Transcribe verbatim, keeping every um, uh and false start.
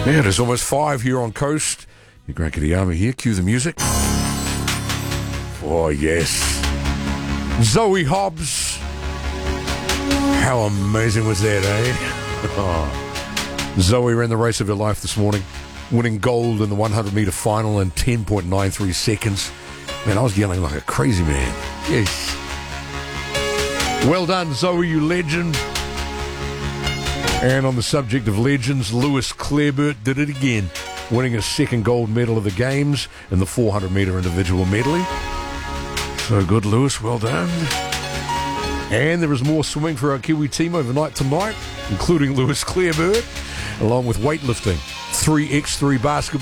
Yeah, it is almost five here on Coast. Your Grant Kitayama here. Cue the music. Oh, yes. Zoe Hobbs. How amazing was that, eh? Oh. Zoe ran the race of her life this morning, winning gold in the one hundred metre final in ten point nine three seconds. Man, I was yelling like a crazy man. Yes. Well done, Zoe, you legend. And on the subject of legends, Lewis Clareburt did it again, winning his second gold medal of the Games in the four hundred metre individual medley. So good, Lewis, well done. And there is more swimming for our Kiwi team overnight tonight, including Lewis Clareburt, along with weightlifting, three by three basketball.